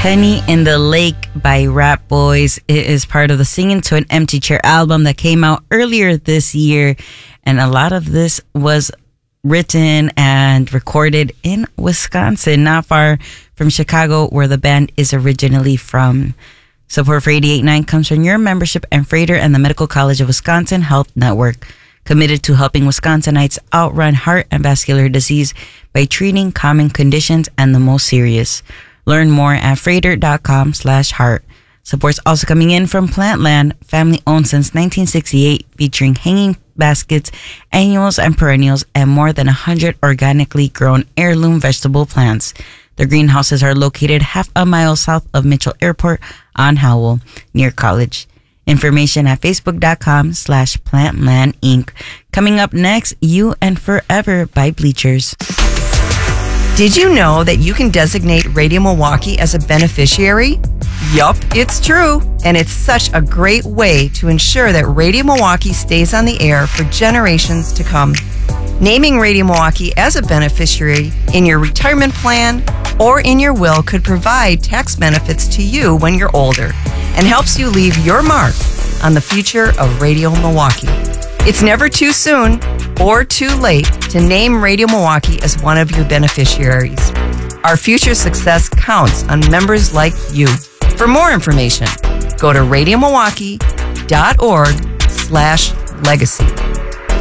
Penny in the Lake by Rap Boys. It is part of the Singing to an Empty Chair album that came out earlier this year. And a lot of this was written and recorded in Wisconsin, not far from Chicago, where the band is originally from. Support for 88.9 comes from your membership and Freighter and the Medical College of Wisconsin Health Network, committed to helping Wisconsinites outrun heart and vascular disease by treating common conditions and the most serious. Learn more at freighter.com/heart. Support's also coming in from Plantland, family owned since 1968, featuring hanging baskets, annuals and perennials, and more than 100 organically grown heirloom vegetable plants. The greenhouses are located half a mile south of Mitchell Airport on Howell, near College. Information at facebook.com/Plantland Inc. Coming up next, You and Forever by Bleachers. Did you know that you can designate Radio Milwaukee as a beneficiary? Yup, it's true. And it's such a great way to ensure that Radio Milwaukee stays on the air for generations to come. Naming Radio Milwaukee as a beneficiary in your retirement plan or in your will could provide tax benefits to you when you're older and helps you leave your mark on the future of Radio Milwaukee. It's never too soon or too late to name Radio Milwaukee as one of your beneficiaries. Our future success counts on members like you. For more information, go to radiomilwaukee.org/legacy.